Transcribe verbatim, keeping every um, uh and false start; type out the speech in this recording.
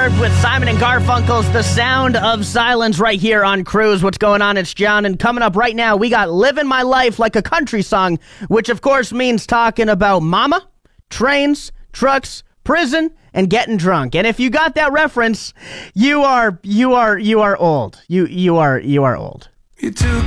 Disturbed with Simon and Garfunkel's The Sound of Silence right here on Cruise. What's going on? It's John, and coming up right now, we got Living My Life Like a Country Song, which of course means talking about mama, trains, trucks, prison, and getting drunk. And if you got that reference, you are you are you are old. You you are you are old. You too